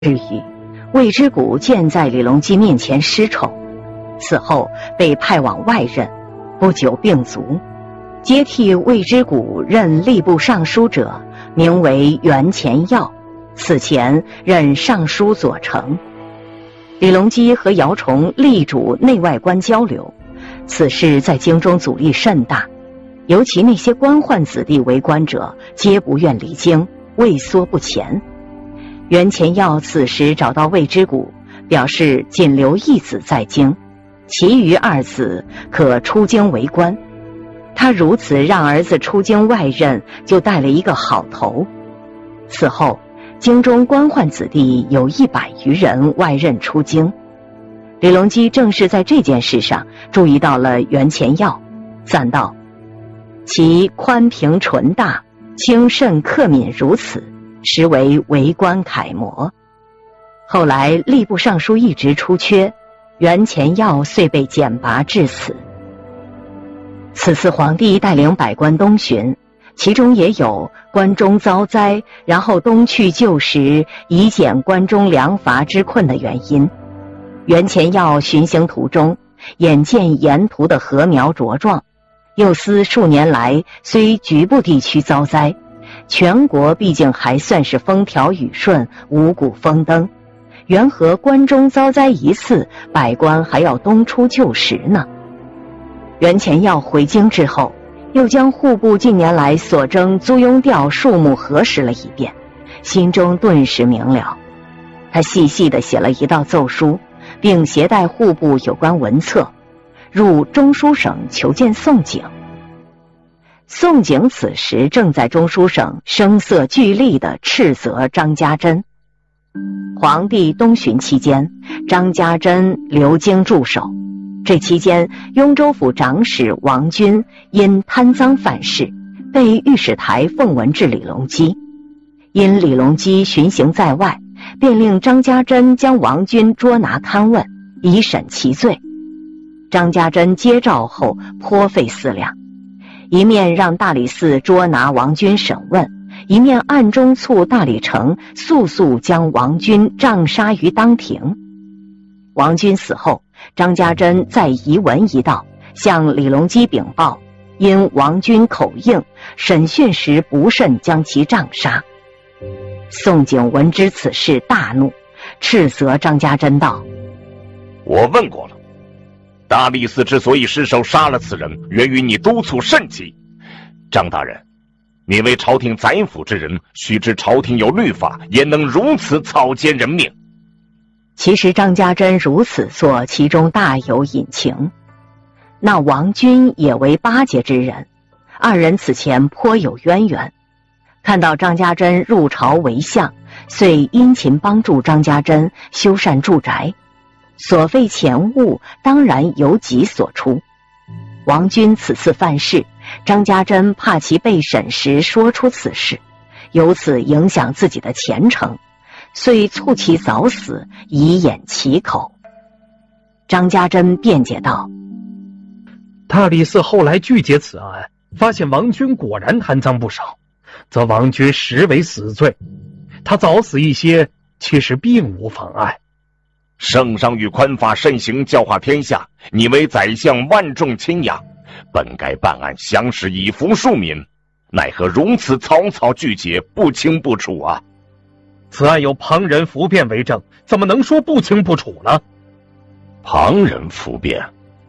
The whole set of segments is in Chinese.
日语，魏之谷见在李隆基面前失宠，此后被派往外任，不久病卒。接替魏之谷任吏部尚书者名为袁潜耀，此前任尚书左丞。李隆基和姚崇力主内外官交流，此事在京中阻力甚大，尤其那些官宦子弟为官者皆不愿离京，畏缩不前。袁潜耀此时找到魏之谷，表示仅留一子在京，其余二子可出京为官。他如此让儿子出京外任，就带了一个好头。此后京中官宦子弟有100余人外任出京。李隆基正是在这件事上注意到了袁潜耀，赞道：其宽平纯大，清慎克敏如此，实为官楷模。后来吏部尚书一职出缺，袁潜耀遂被简拔至此。此次皇帝带领百官东巡，其中也有关中遭灾，然后东去救时，以减关中粮乏之困的原因。袁潜耀巡行途中，眼见沿途的禾苗茁壮，又思数年来虽局部地区遭灾，全国毕竟还算是风调雨顺，五谷丰登，缘何关中遭灾一次，百官还要东出救时呢？袁潜耀回京之后，又将户部近年来所征租庸调数目核实了一遍，心中顿时明了。他细细地写了一道奏书，并携带户部有关文册，入中书省求见宋璟。宋璟此时正在中书省声色俱厉地斥责张家珍。皇帝东巡期间，张家珍留京驻守。这期间，雍州府长史王均因贪赃犯事，被御史台奉文至李隆基。因李隆基巡行在外，便令张家珍将王均捉拿勘问，以审其罪。张家珍接诏后颇费思量，一面让大理寺捉拿王均审问，一面暗中促大理丞速速将王均杖杀于当庭。王均死后，张家珍再移文一道，向李隆基禀报，因王均口硬，审讯时不慎将其杖杀。宋璟闻知此事大怒，斥责张家珍道： 我问过了，大理寺之所以失手杀了此人，源于你督促甚急。张大人，你为朝廷宰辅之人，须知朝廷有律法，焉能如此草菅人命？ 其实张家珍如此做，其中大有隐情。那王均也为巴结之人，二人此前颇有渊源。看到张家珍入朝为相，遂殷勤帮助张家珍修缮住宅，所费钱物当然由己所出。王均此次犯事，张家珍怕其被审时说出此事，由此影响自己的前程，遂促其早死，以掩其口。张家珍辩解道： 大理寺后来拒结此案，发现王均果然贪赃不少，则王均实为死罪，他早死一些，其实并无妨碍。 圣上与宽法慎行，教化天下，你为宰相万众钦仰，本该办案详实，以服庶民，奈何如此草草拒结，不清不楚啊！ 此案有旁人伏辩为证，怎么能说不清不楚呢？ 旁人伏辩？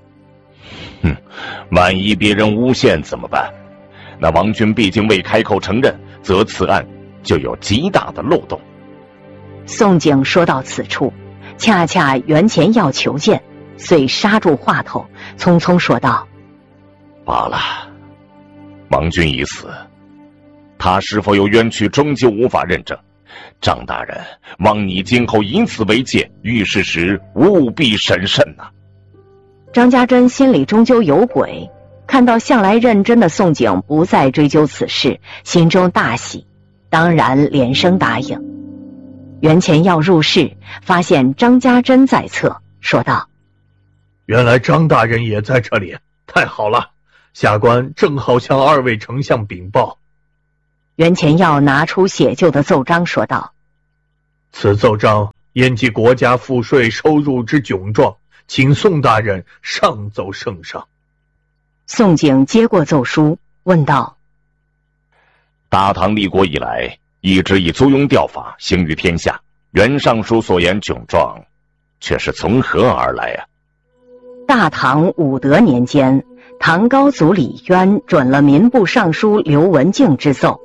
万一别人诬陷怎么办？那王均毕竟未开口承认，则此案就有极大的漏洞。 宋璟说到此处，恰恰袁潜耀求见，遂刹住话头，匆匆说道： 罢了，王均已死，他是否有冤屈终究无法认证。张大人，望你今后以此为戒，遇事时务必审慎呐。 张家珍心里终究有鬼，看到向来认真的宋璟不再追究此事，心中大喜，当然连声答应。袁潜耀入室，发现张家珍在侧，说道： 原来张大人也在这里，太好了，下官正好向2位丞相禀报。 袁潜耀拿出写就的奏章，说道： 此奏章因及国家赋税收入之窘状，请宋大人上奏圣上。 宋景接过奏书，问道： 大唐立国以来，一直以租庸调法行于天下，原尚书所言窘状，却是从何而来啊？ 大唐武德年间，唐高祖李渊准了民部尚书刘文静之奏，